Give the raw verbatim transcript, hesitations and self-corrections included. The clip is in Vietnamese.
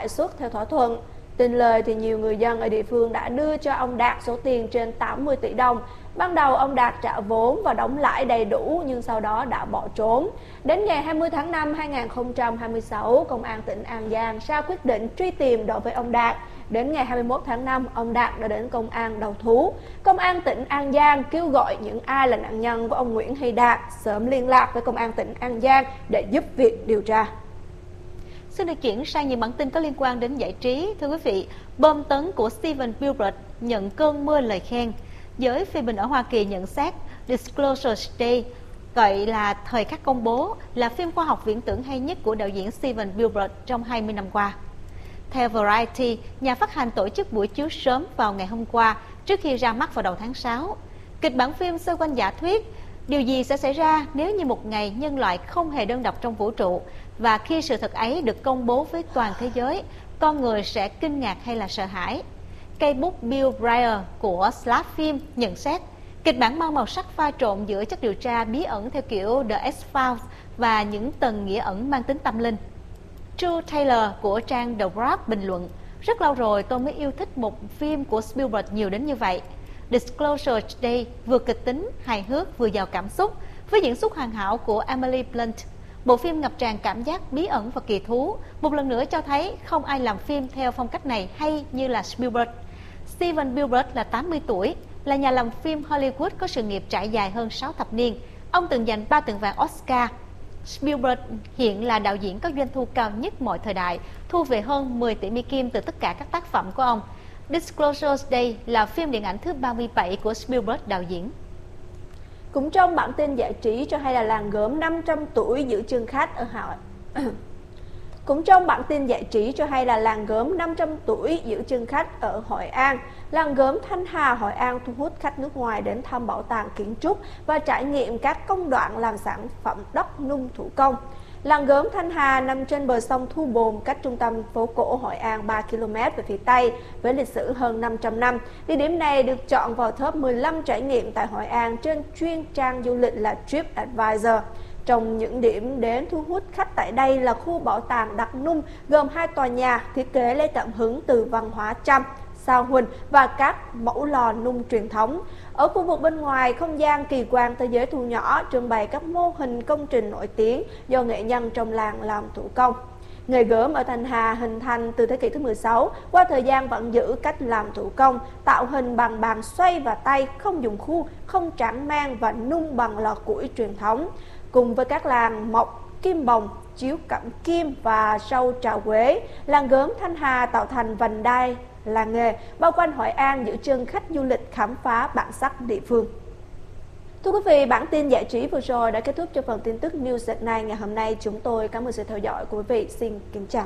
lãi suất theo thỏa thuận. Tin lời thì nhiều người dân ở địa phương đã đưa cho ông Đạt số tiền trên tám mươi tỷ đồng. Ban đầu ông Đạt trả vốn và đóng lãi đầy đủ nhưng sau đó đã bỏ trốn. Đến ngày hai mươi tháng năm năm hai nghìn không trăm hai mươi sáu, Công an tỉnh An Giang ra quyết định truy tìm đối với ông Đạt. Đến ngày hai mươi mốt tháng năm, ông Đạt đã đến công an đầu thú. Công an tỉnh An Giang kêu gọi những ai là nạn nhân của ông Nguyễn Hy Đạt sớm liên lạc với Công an tỉnh An Giang để giúp việc điều tra. Xin được chuyển sang những bản tin có liên quan đến giải trí. Thưa quý vị, bom tấn của Steven Spielberg nhận cơn mưa lời khen. Giới phê bình ở Hoa Kỳ nhận xét Disclosure Day, gọi là thời khắc công bố, là phim khoa học viễn tưởng hay nhất của đạo diễn Steven Spielberg trong hai mươi năm qua. Theo Variety, nhà phát hành tổ chức buổi chiếu sớm vào ngày hôm qua trước khi ra mắt vào đầu tháng sáu. Kịch bản phim xoay quanh giả thuyết điều gì sẽ xảy ra nếu như một ngày nhân loại không hề đơn độc trong vũ trụ, và khi sự thật ấy được công bố với toàn thế giới, con người sẽ kinh ngạc hay là sợ hãi. Cây bút Bill Breyer của Slap Film nhận xét kịch bản mang màu sắc pha trộn giữa chất điều tra bí ẩn theo kiểu The X-Files và những tầng nghĩa ẩn mang tính tâm linh. Drew Taylor của trang The Wrap bình luận: rất lâu rồi tôi mới yêu thích một phim của Spielberg nhiều đến như vậy. Disclosure Day vừa kịch tính, hài hước vừa giàu cảm xúc, với diễn xuất hoàn hảo của Emily Blunt. Bộ phim ngập tràn cảm giác bí ẩn và kỳ thú, một lần nữa cho thấy không ai làm phim theo phong cách này hay như là Spielberg. Steven Spielberg là tám mươi tuổi, là nhà làm phim Hollywood có sự nghiệp trải dài hơn sáu thập niên. Ông từng giành ba tượng vàng Oscar. Spielberg hiện là đạo diễn có doanh thu cao nhất mọi thời đại, thu về hơn mười tỷ Mỹ Kim từ tất cả các tác phẩm của ông. Disclosure Day là phim điện ảnh thứ ba mươi bảy của Spielberg đạo diễn. Cũng trong bản tin giải trí cho hay là làng gốm năm trăm tuổi giữ chân khách ở Hà Cũng trong bản tin giải trí cho hay là làng gốm năm trăm tuổi giữ chân khách ở Hội An. Làng gốm Thanh Hà, Hội An thu hút khách nước ngoài đến thăm bảo tàng kiến trúc và trải nghiệm các công đoạn làm sản phẩm đất nung thủ công. Làng gốm Thanh Hà nằm trên bờ sông Thu Bồn, cách trung tâm phố cổ Hội An ba ki lô mét về phía Tây, với lịch sử hơn năm trăm năm. Địa điểm này được chọn vào top mười lăm trải nghiệm tại Hội An trên chuyên trang du lịch là TripAdvisor. Trong những điểm đến thu hút khách tại đây là khu bảo tàng đặc nung gồm hai tòa nhà thiết kế lấy cảm hứng từ văn hóa Chăm, Sao Huỳnh và các mẫu lò nung truyền thống. Ở khu vực bên ngoài, không gian kỳ quan thế giới thu nhỏ trưng bày các mô hình công trình nổi tiếng do nghệ nhân trong làng làm thủ công. Nghề gốm ở Thanh Hà hình thành từ thế kỷ thứ mười sáu, qua thời gian vẫn giữ cách làm thủ công, tạo hình bằng bàn xoay và tay, không dùng khu, không tráng men và nung bằng lò củi truyền thống. Cùng với các làng mộc, kim bồng, chiếu cẩm kim và rau trà quế, làng gốm Thanh Hà tạo thành vành đai làng nghề bao quanh Hội An, giữ chân khách du lịch khám phá bản sắc địa phương. Thưa quý vị, bản tin giải trí vừa rồi đã kết thúc cho phần tin tức News at Night ngày hôm nay. Chúng tôi cảm ơn sự theo dõi của quý vị. Xin kính chào.